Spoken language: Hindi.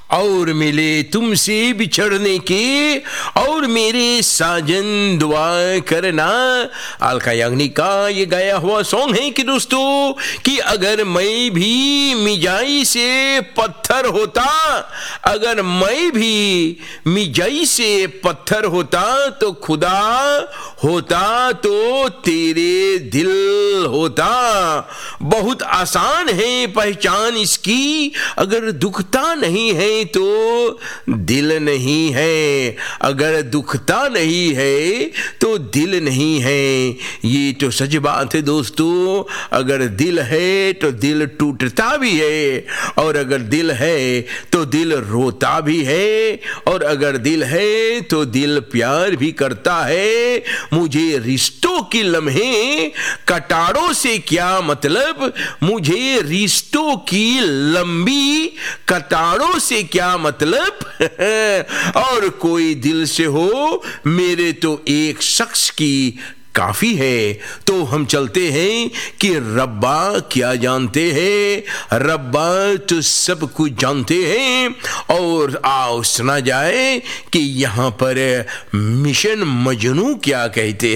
और मिले तुमसे बिछड़ने के, और मेरे साजन दुआ करना। अलका याग्निक का ये गाया हुआ सॉन्ग है कि दोस्तों कि अगर मैं भी मिजाई से पत्थर होता, अगर मैं भी मिजाई से पत्थर होता तो खुदा होता तो तेरे दिल होता। बहुत आसान है पहचान इसकी, अगर दुखता नहीं है तो दिल नहीं है, अगर दुखता नहीं है तो दिल नहीं है। ये तो सच बात है दोस्तों, अगर दिल है तो दिल टूटता भी है, और अगर दिल है तो दिल रोता भी है, और अगर दिल है तो दिल प्यार भी करता है। मुझे रिश्तों की लम्हे कटारों से क्या मतलब, मुझे रिश्तों की लंबी कतारों से क्या मतलब। और कोई दिल से हो मेरे तो एक शख्स की काफी है। तो हम चलते हैं कि रब्बा क्या जानते हैं, रब्बा तो सब कुछ जानते हैं। और आओ सुना जाए कि यहाँ पर मिशन मजनू क्या कहते हैं।